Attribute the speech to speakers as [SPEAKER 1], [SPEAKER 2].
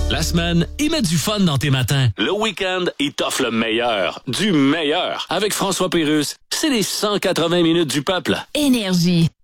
[SPEAKER 1] La semaine, il met du fun dans tes matins. Le week-end, il t'offre le meilleur. Du meilleur. Avec François Pérusse, c'est les 180 minutes du peuple.
[SPEAKER 2] Énergie.